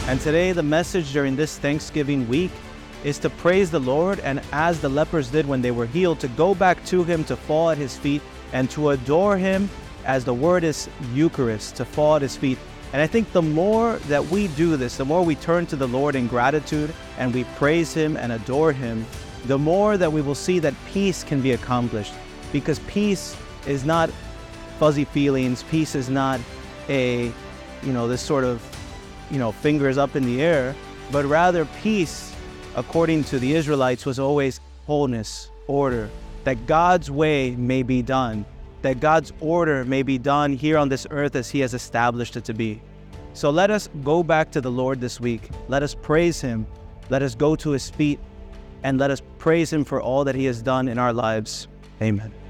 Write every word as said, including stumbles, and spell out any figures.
And today, the message during this Thanksgiving week is to praise the Lord, and as the lepers did when they were healed, to go back to Him, to fall at His feet, and to adore Him, as the word is Eucharist, to fall at His feet. And I think the more that we do this, the more we turn to the Lord in gratitude and we praise Him and adore Him, the more that we will see that peace can be accomplished. Because peace is not fuzzy feelings. Peace is not a, you know, this sort of, you know, fingers up in the air, but rather peace, according to the Israelites, was always wholeness, order, that God's way may be done, that God's order may be done here on this earth as He has established it to be. So let us go back to the Lord this week. Let us praise Him. Let us go to His feet, and let us praise Him for all that He has done in our lives. Amen.